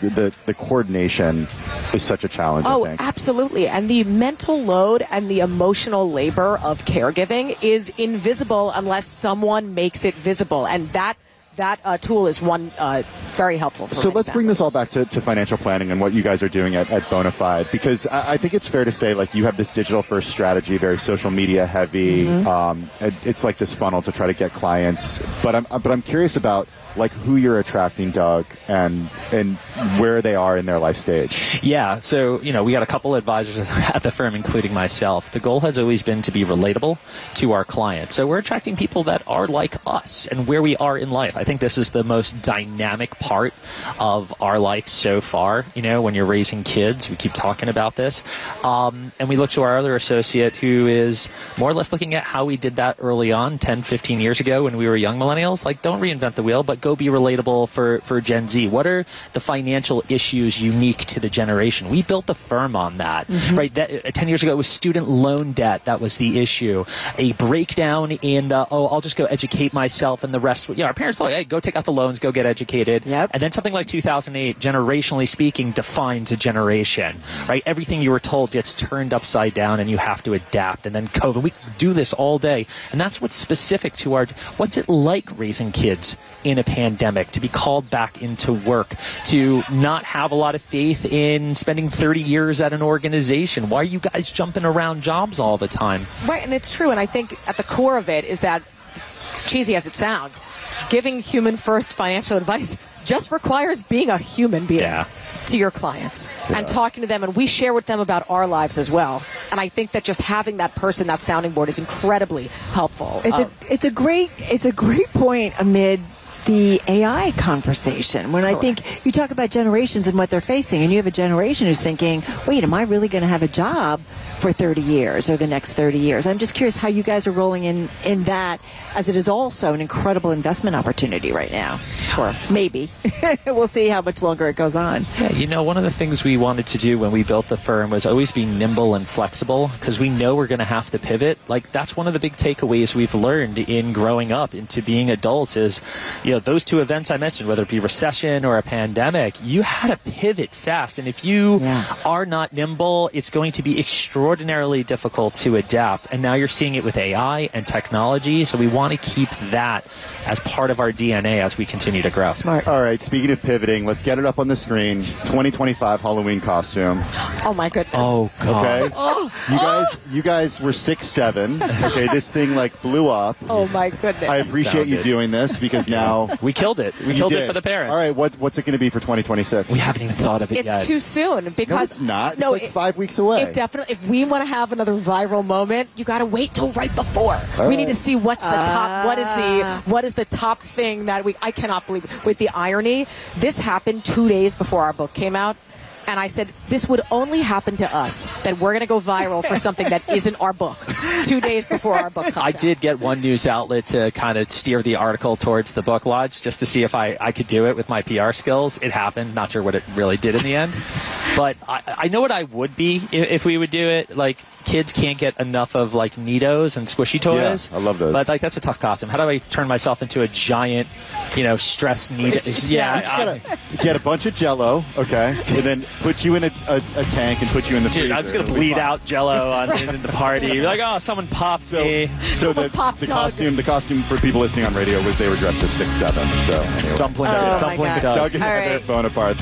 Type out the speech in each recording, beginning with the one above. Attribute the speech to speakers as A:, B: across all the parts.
A: the coordination is such a challenge.
B: Oh,
A: I think.
B: Absolutely. And the mental load and the emotional labor of caregiving is invisible unless someone makes it visible. And that tool is one very helpful for
A: So let's bring this all
B: families.
A: back to financial planning and what you guys are doing at Bonafide, because I think it's fair to say, like, you have this digital first strategy, very social media heavy. It's like this funnel to try to get clients. But I'm curious about, like, who you're attracting, Doug, and where they are in their life stage.
C: Yeah, so, we got a couple advisors at the firm, including myself. The goal has always been to be relatable to our clients. So we're attracting people that are like us and where we are in life. I think this is the most dynamic part of our life so far. When you're raising kids, we keep talking about this. And we look to our other associate who is more or less looking at how we did that early on, 10, 15 years ago when we were young millennials. Like, don't reinvent the wheel, but go be relatable for Gen Z. What are the financial issues unique to the generation? We built the firm on that, right? 10 years ago, it was student loan debt. That was the issue. A breakdown in I'll just go educate myself, and the rest, our parents thought, hey, go take out the loans, go get educated.
B: Yep.
C: And then something like 2008, generationally speaking, defines a generation, right? Everything you were told gets turned upside down and you have to adapt. And then COVID, we do this all day. And that's what's specific to what's it like raising kids in a pandemic, to be called back into work, to not have a lot of faith in spending 30 years at an organization. Why are you guys jumping around jobs all the time?
B: Right, and it's true. And I think at the core of it is that, as cheesy as it sounds, giving human first financial advice just requires being a human being to your clients and talking to them. And we share with them about our lives as well. And I think that just having that person, that sounding board, is incredibly helpful.
D: It's a great point amid the AI conversation. When I think you talk about generations and what they're facing, and you have a generation who's thinking, wait, am I really going to have a job for 30 years or the next 30 years? I'm just curious how you guys are rolling in that, as it is also an incredible investment opportunity right now. Sure. Maybe. We'll see how much longer it goes on.
C: Yeah, one of the things we wanted to do when we built the firm was always be nimble and flexible, because we know we're going to have to pivot. Like, that's one of the big takeaways we've learned in growing up into being adults is, those two events I mentioned, whether it be recession or a pandemic, you had to pivot fast. And if you are not nimble, it's going to be extraordinarily difficult to adapt. And now you're seeing it with AI and technology. So we want to keep that as part of our DNA as we continue to grow.
D: Smart.
A: All right, speaking of pivoting, let's get it up on the screen. 2025 Halloween costume.
B: Oh, my goodness.
C: Oh, God.
A: Okay. You guys were 6'7". Okay, this thing blew up.
B: Oh, my goodness.
A: I appreciate you doing this, because now
C: we killed it. We killed it for the parents.
A: All right, what's it going to be for 2026?
C: We haven't even thought of it yet.
B: It's too soon, because
A: No, it's not. It's 5 weeks away.
B: It definitely. If we want to have another viral moment, you got to wait till right before. We need to see what's the top. What is the top thing that I cannot believe. With the irony, this happened 2 days before our book came out. And I said, this would only happen to us, that we're going to go viral for something that isn't our book 2 days before our book comes out.
C: I did get one news outlet to kind of steer the article towards the book launch, just to see if I could do it with my PR skills. It happened. Not sure what it really did in the end. But I know what I would be if we would do it. Like, kids can't get enough of, Neatos and squishy toys.
A: Yeah, I love those.
C: But, that's a tough costume. How do I turn myself into a giant, stress Neato?
A: Yeah. Get a bunch of Jell-O, okay, and then put you in a tank and put you in the freezer.
C: Dude, I'm just going to bleed out Jell-O in the party. You're like, oh, someone popped me.
A: So the costume for people listening on radio was they were dressed as 6'7". So anyway.
C: Dumpling Doug.
A: Doug and Heather Bonaparte.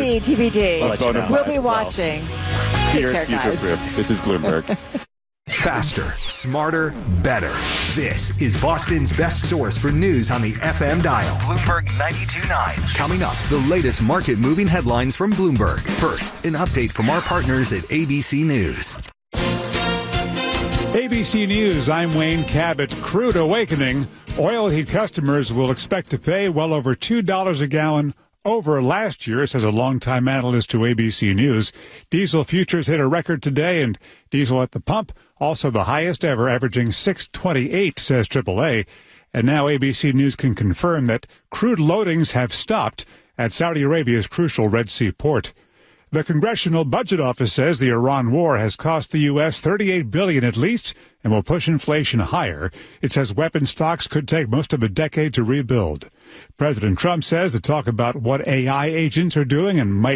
D: TBD. We'll be watching. Take care, guys.
A: This is Bloomberg.
E: Faster, smarter, better. This is Boston's best source for news on the FM dial. Bloomberg 92.9. Coming up, the latest market-moving headlines from Bloomberg. First, an update from our partners at ABC News.
F: ABC News, I'm Wayne Cabot. Crude awakening. Oil heat customers will expect to pay well over $2 a gallon over last year, says a longtime analyst to ABC News. Diesel futures hit a record today, and diesel at the pump also the highest ever, averaging $6.28, says AAA. And now ABC News can confirm that crude loadings have stopped at Saudi Arabia's crucial Red Sea port. The Congressional Budget Office says the Iran war has cost the U.S. $38 billion at least and will push inflation higher. It says weapon stocks could take most of a decade to rebuild. President Trump says the talk about what AI agents are doing and might